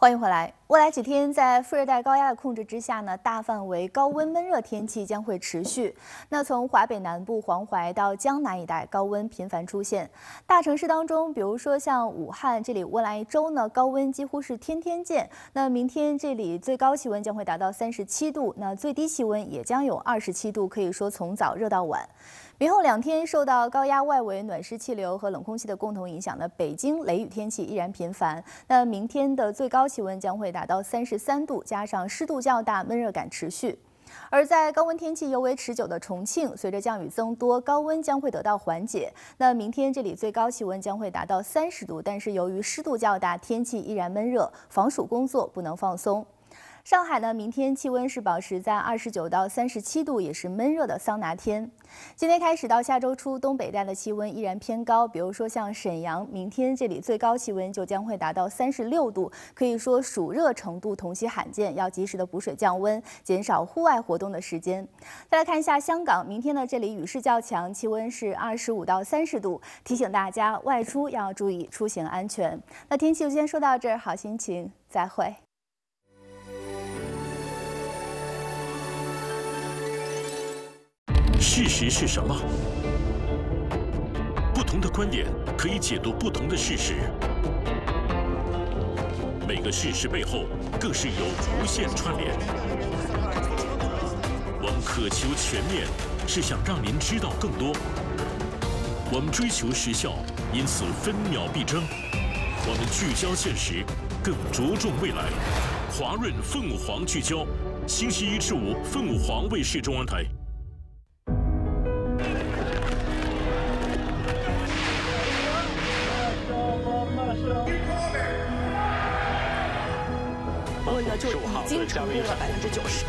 欢迎回来。未来几天，在副热带高压的控制之下呢，大范围高温闷热天气将会持续。那从华北南部黄淮到江南一带，高温频繁出现。大城市当中，比如说像武汉这里，未来一周呢，高温几乎是天天见。那明天这里最高气温将会达到37度，那最低气温也将有27度，可以说从早热到晚。明后2天受到高压外围暖湿气流和冷空气的共同影响呢，北京雷雨天气依然频繁。那明天的最高气温将会达到33度，加上湿度较大，闷热感持续。而在高温天气尤为持久的重庆，随着降雨增多，高温将会得到缓解。那明天这里最高气温将会达到30度，但是由于湿度较大，天气依然闷热，防暑工作不能放松。上海呢，明天气温是保持在29到37度，也是闷热的桑拿天。今天开始到下周初，东北带的气温依然偏高，比如说像沈阳，明天这里最高气温就将会达到36度，可以说暑热程度同期罕见，要及时的补水降温，减少户外活动的时间。再来看一下香港，明天呢这里雨势较强，气温是25到30度，提醒大家外出要注意出行安全。那天气就先说到这儿，好心情，再会。 事实是什么？不同的观点可以解读不同的事实，每个事实背后更是有无限串联。我们渴求全面，是想让您知道更多。我们追求时效，因此分秒必争。我们聚焦现实，更着重未来。华润凤凰聚焦，星期1至5，凤凰卫视中央台。 温呢就已经成功了90%。